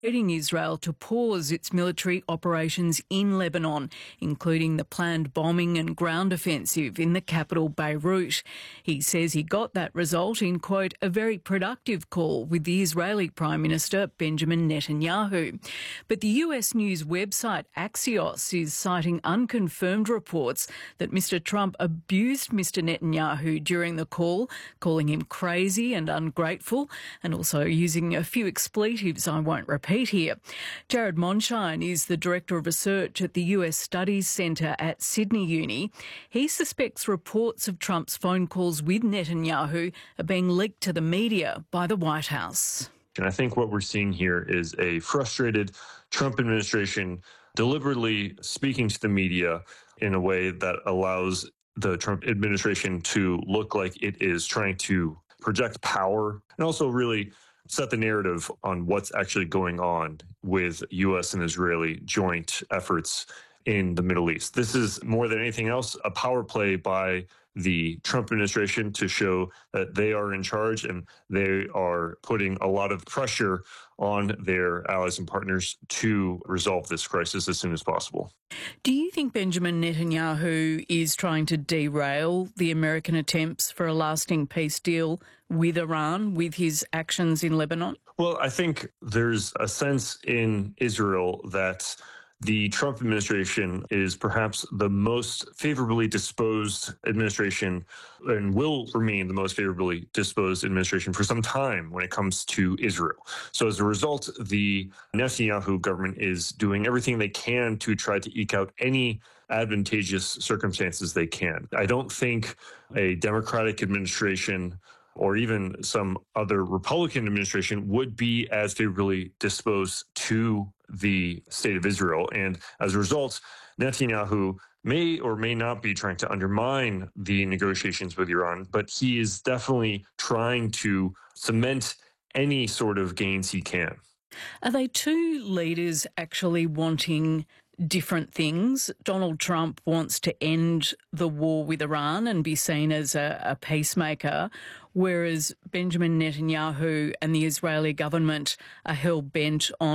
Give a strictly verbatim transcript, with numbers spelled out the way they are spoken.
urging Israel to pause its military operations in Lebanon, including the planned bombing and ground offensive in the capital Beirut. He says he got that result in, quote, a very productive call with the Israeli Prime Minister Benjamin Netanyahu. But the U S news website Axios is citing unconfirmed reports that Mister Trump abused Mister Netanyahu during the call, calling him crazy and ungrateful, and also using a few expletives I won't repeat here. Jared Monshine is the Director of Research at the U S Studies Centre at Sydney Uni. He suspects reports of Trump's phone calls with Netanyahu are being leaked to the media by the White House. And I think what we're seeing here is a frustrated Trump administration deliberately speaking to the media in a way that allows the Trump administration to look like it is trying to project power and also really set the narrative on what's actually going on with U S and Israeli joint efforts in the Middle East. This is more than anything else a power play by the Trump administration to show that they are in charge and they are putting a lot of pressure on their allies and partners to resolve this crisis as soon as possible. Do you think Benjamin Netanyahu is trying to derail the American attempts for a lasting peace deal with Iran with his actions in Lebanon? Well, I think there's a sense in Israel that the Trump administration is perhaps the most favorably disposed administration and will remain the most favorably disposed administration for some time when it comes to Israel. So as a result, the Netanyahu government is doing everything they can to try to eke out any advantageous circumstances they can. I don't think a Democratic administration or even some other Republican administration would be as favorably disposed to the state of Israel. And as a result, Netanyahu may or may not be trying to undermine the negotiations with Iran, but he is definitely trying to cement any sort of gains he can. Are they two leaders actually wanting different things? Donald Trump wants to end the war with Iran and be seen as a, a peacemaker, whereas Benjamin Netanyahu and the Israeli government are hell-bent on